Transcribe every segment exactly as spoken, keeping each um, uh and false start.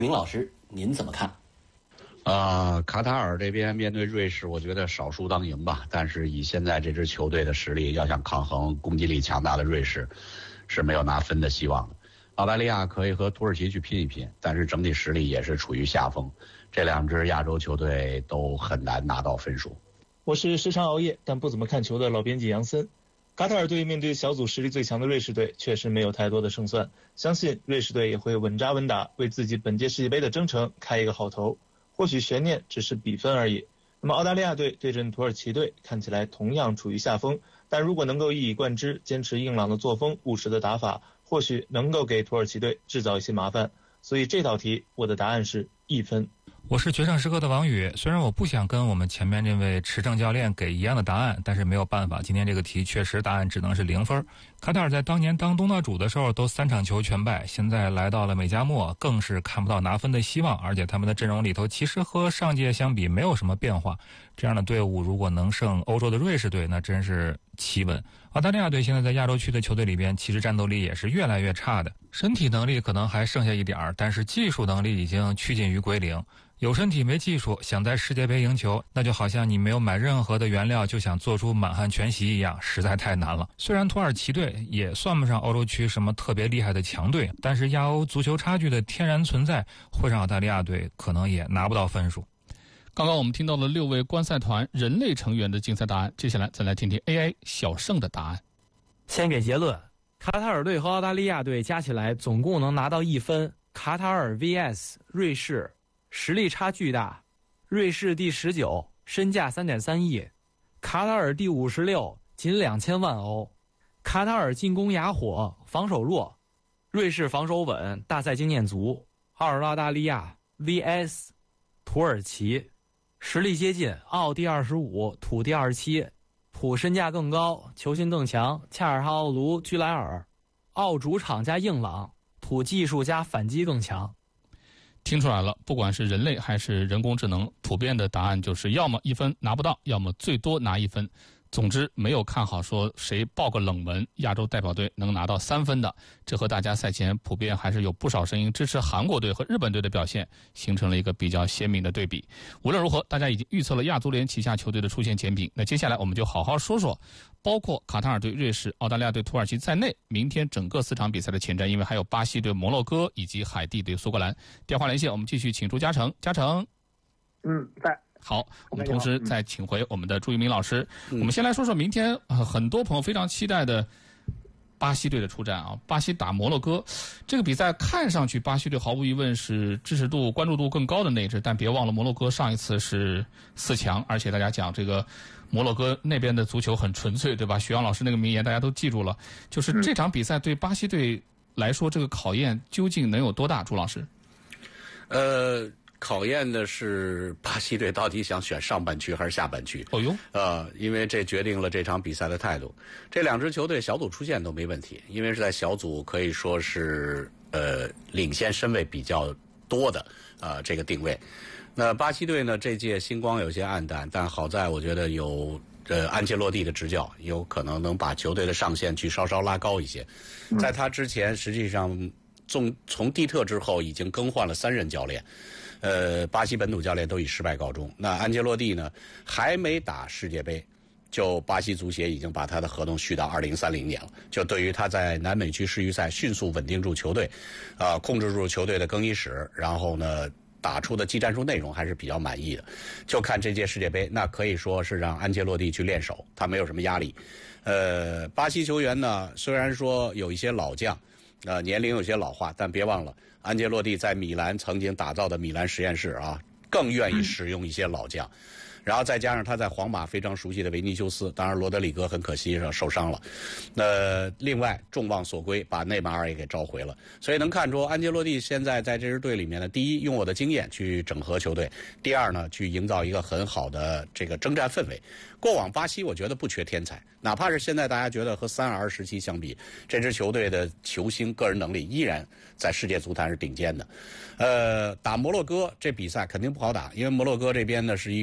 明老师，您怎么看？ 呃，卡塔尔这边面对瑞士，我觉得少输当赢吧。但是以现在这支球队的实力，要想抗衡攻击力强大的瑞士，是没有拿分的希望的。澳大利亚可以和土耳其去拼一拼，但是整体实力也是处于下风。这两支亚洲球队都很难拿到分数。 我是时常熬夜但不怎么看球的老编辑杨森。卡塔尔队面对小组实力最强的瑞士队，确实没有太多的胜算，相信瑞士队也会稳扎稳打，为自己本届世界杯的征程开一个好头。或许悬念只是比分而已。那么澳大利亚队对阵土耳其队，看起来同样处于下风，但如果能够一以贯之，坚持硬朗的作风，务实的打法，或许能够给土耳其队制造一些麻烦。所以这道题我的答案是一分。 我是决胜时刻的王宇，虽然我不想跟我们前面这位持证教练给一样的答案，但是没有办法，今天这个题确实答案只能是零分。卡塔尔在当年当东道主的时候都三场球全败，现在来到了美加墨更是看不到拿分的希望，而且他们的阵容里头其实和上届相比没有什么变化。这样的队伍如果能胜欧洲的瑞士队，那真是奇闻。澳大利亚队现在在亚洲区的球队里边，其实战斗力也是越来越差的，身体能力可能还剩下一点儿，但是技术能力已经趋近于归零。有身体没技术，想在世界杯赢球，那就好像你没有买任何的原料就想做出满汉全席一样，实在太难了。虽然土耳其队也算不上欧洲区什么特别厉害的强队，但是亚欧足球差距的天然存在，会让澳大利亚队可能也拿不到分数。 刚刚我们听到了六位观赛团人类成员的竞赛答案，接下来再来听听 A I 小胜的答案。 先给结论，卡塔尔队和澳大利亚队加起来总共能拿到一分。卡塔尔 V S 瑞士，实力差巨大，瑞士第十九，身价 三点三亿，卡塔尔第五十六，仅两千万欧。卡塔尔进攻哑火，防守弱，瑞士防守稳，大赛经验足。二澳大利亚 V S 土耳其，实力接近，澳第二十五，土第二十七，土身价更高，球星更强，恰尔哈奥卢居莱尔，澳主场加硬朗，土技术加反击更强。 听出来了，不管是人类还是人工智能，普遍的答案就是要么一分拿不到，要么最多拿一分。总之没有看好说谁爆个冷门亚洲代表队能拿到三分的，这和大家赛前普遍还是有不少声音支持韩国队和日本队的表现形成了一个比较鲜明的对比。无论如何，大家已经预测了亚足联旗下球队的出线前景，那接下来我们就好好说说包括卡塔尔队、瑞士、澳大利亚队、土耳其在内明天整个四场比赛的前瞻，因为还有巴西队、摩洛哥以及海地队、苏格兰。电话连线我们继续请出嘉诚。嘉诚嗯，在。 好，我们同时再请回我们的朱一鸣老师。嗯、我们先来说说明天、呃、很多朋友非常期待的巴西队的出战啊，巴西打摩洛哥。这个比赛看上去巴西队毫无疑问是支持度、关注度更高的那一支，但别忘了摩洛哥上一次是四强，而且大家讲这个摩洛哥那边的足球很纯粹，对吧？许阳老师那个名言大家都记住了，就是这场比赛对巴西队来说，这个考验究竟能有多大？朱老师， 呃。考验的是巴西队到底想选上半区还是下半区。 哦哟， 呃，因为这决定了这场比赛的态度。这两支球队小组出线都没问题，因为是在小组可以说是呃领先身位比较多的呃这个定位。那巴西队呢，这届星光有些暗淡，但好在我觉得有呃安切洛蒂的执教，有可能能把球队的上限去稍稍拉高一些。在他之前，实际上从从蒂特之后已经更换了三任教练。呃，巴西本土教练都以失败告终。那安切洛蒂呢，还没打世界杯，就巴西足协已经把他的合同续到二零三零年了。就对于他在南美区世预赛迅速稳定住球队，啊、呃，控制住球队的更衣室，然后呢，打出的技战术内容还是比较满意的。就看这届世界杯，那可以说是让安切洛蒂去练手，他没有什么压力。呃，巴西球员呢，虽然说有一些老将。呃，年龄有些老化，但别忘了，安切洛蒂在米兰曾经打造的米兰实验室啊，更愿意使用一些老将。然后再加上他在皇马非常熟悉的维尼修斯，当然罗德里戈很可惜是受伤了。那另外众望所归，把内马尔也给召回了。所以能看出安切洛蒂现在在这支队里面呢，第一用我的经验去整合球队，第二呢去营造一个很好的这个征战氛围。过往巴西我觉得不缺天才，哪怕是现在大家觉得和三 R 时期相比，这支球队的球星个人能力依然在世界足坛是顶尖的。呃，打摩洛哥这比赛肯定不好打，因为摩洛哥这边呢是一个上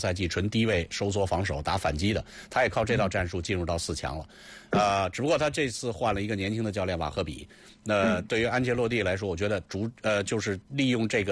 赛季纯低位收缩防守打反击的，他也靠这套战术进入到四强了。呃，只不过他这次换了一个年轻的教练瓦赫比。那对于安切洛蒂来说，我觉得主呃就是利用这个。